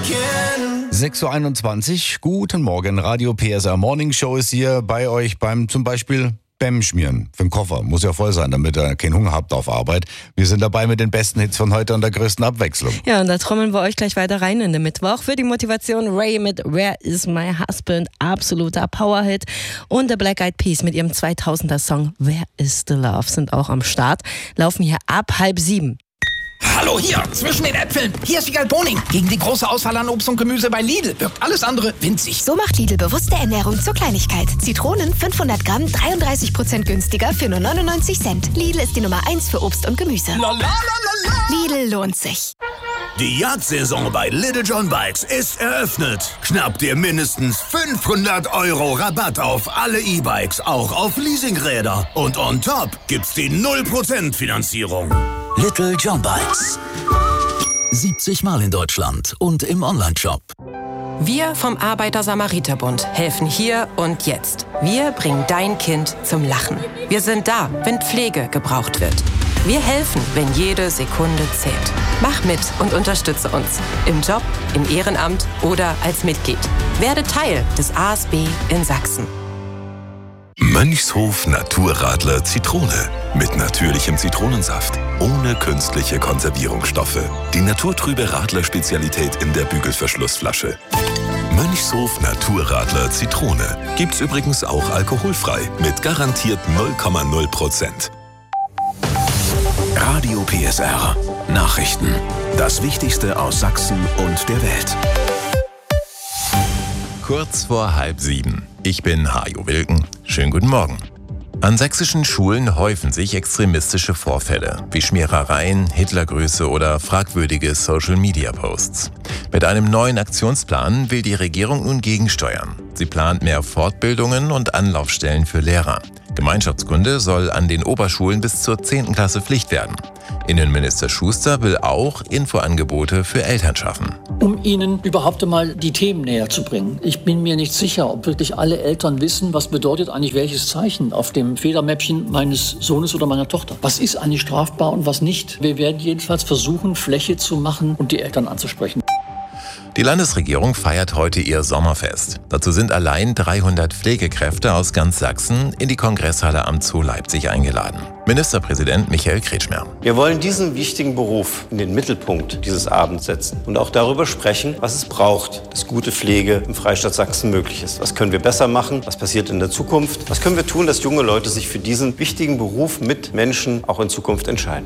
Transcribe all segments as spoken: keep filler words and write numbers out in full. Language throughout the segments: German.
sechs Uhr einundzwanzig, guten Morgen, Radio P S R Morning Show ist hier bei euch beim zum Beispiel Bäm schmieren für den Koffer. Muss ja voll sein, damit ihr keinen Hunger habt auf Arbeit. Wir sind dabei mit den besten Hits von heute und der größten Abwechslung. Ja, und da trommeln wir euch gleich weiter rein in den Mittwoch. Für die Motivation Ray mit Where is my husband? Absoluter Powerhit. Und The Black Eyed Peas mit ihrem zweitausender Song Where is the Love sind auch am Start. Laufen hier ab halb sieben. Hallo hier, zwischen den Äpfeln. Hier ist Wiegald Boning. Gegen die große Auswahl an Obst und Gemüse bei Lidl wirkt alles andere winzig. So macht Lidl bewusste Ernährung zur Kleinigkeit. Zitronen fünfhundert Gramm, dreiunddreißig Prozent günstiger für nur neunundneunzig Cent. Lidl ist die Nummer eins für Obst und Gemüse. La, la, la, la, la. Lidl lohnt sich. Die Jagdsaison bei Little John Bikes ist eröffnet. Schnapp dir mindestens fünfhundert Euro Rabatt auf alle E-Bikes, auch auf Leasingräder. Und on top gibt's die null Prozent Finanzierung. Little John Bikes. siebzig Mal in Deutschland und im Onlineshop. Wir vom Arbeiter-Samariter-Bund helfen hier und jetzt. Wir bringen dein Kind zum Lachen. Wir sind da, wenn Pflege gebraucht wird. Wir helfen, wenn jede Sekunde zählt. Mach mit und unterstütze uns. Im Job, im Ehrenamt oder als Mitglied. Werde Teil des A S B in Sachsen. Mönchshof Naturradler Zitrone. Mit natürlichem Zitronensaft. Ohne künstliche Konservierungsstoffe. Die naturtrübe Radler-Spezialität in der Bügelverschlussflasche. Mönchshof Naturradler Zitrone. Gibt's übrigens auch alkoholfrei. Mit garantiert null Komma null Prozent. Radio P S R. Nachrichten. Das Wichtigste aus Sachsen und der Welt. Kurz vor halb sieben. Ich bin Hajo Wilken. Schönen guten Morgen. An sächsischen Schulen häufen sich extremistische Vorfälle, wie Schmierereien, Hitlergrüße oder fragwürdige Social-Media-Posts. Mit einem neuen Aktionsplan will die Regierung nun gegensteuern. Sie plant mehr Fortbildungen und Anlaufstellen für Lehrer. Gemeinschaftskunde soll an den Oberschulen bis zur zehnten Klasse Pflicht werden. Innenminister Schuster will auch Infoangebote für Eltern schaffen. Um ihnen überhaupt einmal die Themen näher zu bringen. Ich bin mir nicht sicher, ob wirklich alle Eltern wissen, was bedeutet eigentlich welches Zeichen auf dem Federmäppchen meines Sohnes oder meiner Tochter. Was ist eigentlich strafbar und was nicht? Wir werden jedenfalls versuchen, Fläche zu machen und die Eltern anzusprechen. Die Landesregierung feiert heute ihr Sommerfest. Dazu sind allein dreihundert Pflegekräfte aus ganz Sachsen in die Kongresshalle am Zoo Leipzig eingeladen. Ministerpräsident Michael Kretschmer. Wir wollen diesen wichtigen Beruf in den Mittelpunkt dieses Abends setzen und auch darüber sprechen, was es braucht, dass gute Pflege im Freistaat Sachsen möglich ist. Was können wir besser machen? Was passiert in der Zukunft? Was können wir tun, dass junge Leute sich für diesen wichtigen Beruf mit Menschen auch in Zukunft entscheiden?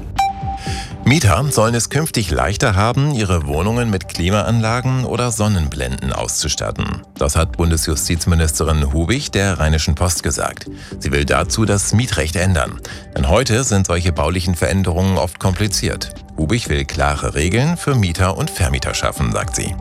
Mieter sollen es künftig leichter haben, ihre Wohnungen mit Klimaanlagen oder Sonnenblenden auszustatten. Das hat Bundesjustizministerin Hubig der Rheinischen Post gesagt. Sie will dazu das Mietrecht ändern. Denn heute sind solche baulichen Veränderungen oft kompliziert. Hubig will klare Regeln für Mieter und Vermieter schaffen, sagt sie.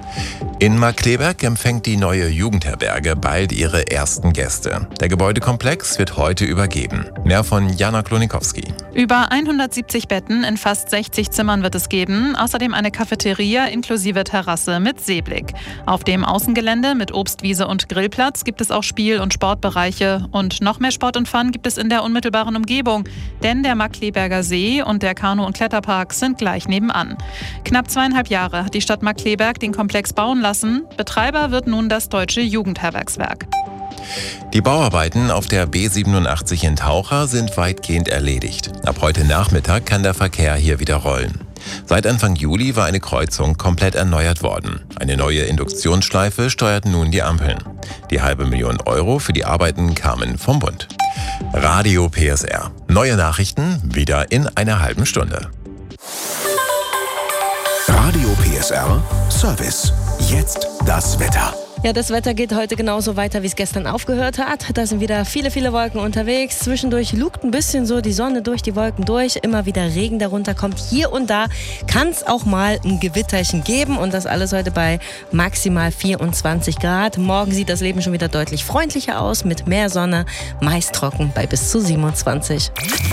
In Markkleeberg empfängt die neue Jugendherberge bald ihre ersten Gäste. Der Gebäudekomplex wird heute übergeben. Mehr von Jana Klonikowski. Über hundertsiebzig Betten in fast sechzig Zimmern wird es geben. Außerdem eine Cafeteria inklusive Terrasse mit Seeblick. Auf dem Außengelände mit Obstwiese und Grillplatz gibt es auch Spiel- und Sportbereiche. Und noch mehr Sport und Fun gibt es in der unmittelbaren Umgebung. Denn der Markkleeberger See und der Kanu- und Kletterpark sind gleich nebenan. Knapp zweieinhalb Jahre hat die Stadt Markkleeberg den Komplex bauen lassen. Betreiber wird nun das Deutsche Jugendherbergswerk. Die Bauarbeiten auf der B siebenundachtzig in Taucher sind weitgehend erledigt. Ab heute Nachmittag kann der Verkehr hier wieder rollen. Seit Anfang Juli war eine Kreuzung komplett erneuert worden. Eine neue Induktionsschleife steuert nun die Ampeln. Die halbe Million Euro für die Arbeiten kamen vom Bund. Radio P S R. Neue Nachrichten wieder in einer halben Stunde. Radio P S R Service. Jetzt das Wetter. Ja, das Wetter geht heute genauso weiter, wie es gestern aufgehört hat. Da sind wieder viele, viele Wolken unterwegs. Zwischendurch lugt ein bisschen so die Sonne durch die Wolken durch. Immer wieder Regen darunter kommt. Hier und da kann es auch mal ein Gewitterchen geben. Und das alles heute bei maximal vierundzwanzig Grad. Morgen sieht das Leben schon wieder deutlich freundlicher aus. Mit mehr Sonne, meist trocken bei bis zu siebenundzwanzig.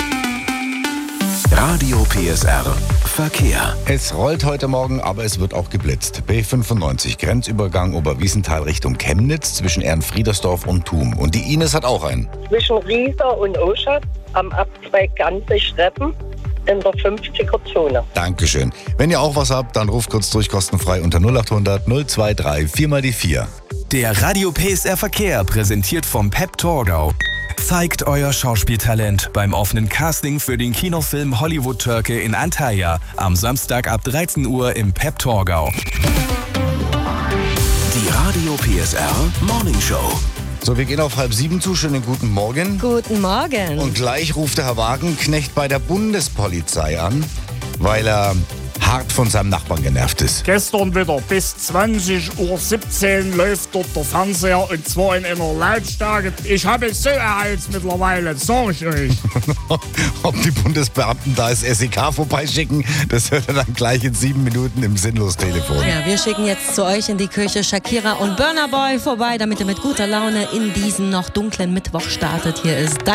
Radio P S R Verkehr. Es rollt heute Morgen, aber es wird auch geblitzt. B fünfundneunzig, Grenzübergang Oberwiesenthal Richtung Chemnitz zwischen Ehrenfriedersdorf und Thum. Und die Ines hat auch einen. Zwischen Riesa und Oschatz am Abzweig Ganze Streppen in der fünfziger-Zone. Dankeschön. Wenn ihr auch was habt, dann ruft kurz durch, kostenfrei unter null acht hundert null zwei drei vier mal die vier. Der Radio P S R Verkehr, präsentiert vom Pep Torgau. Zeigt euer Schauspieltalent beim offenen Casting für den Kinofilm Hollywood Türke in Antalya am Samstag ab dreizehn Uhr im Pep Torgau. Die Radio P S R Morning Show. So, wir gehen auf halb sieben zu. Schönen guten Morgen. Guten Morgen. Und gleich ruft der Herr Wagenknecht bei der Bundespolizei an, weil er hart von seinem Nachbarn genervt ist. Gestern wieder bis zwanzig Uhr siebzehn läuft dort der Fernseher und zwar in einer Lautstärke. Ich habe es so erheizt mittlerweile, sag ich euch. Ob die Bundesbeamten da das S E K vorbeischicken, das hört er dann gleich in sieben Minuten im Sinnlos-Telefon. Ja, wir schicken jetzt zu euch in die Küche Shakira und Burna Boy vorbei, damit ihr mit guter Laune in diesen noch dunklen Mittwoch startet. Hier ist dein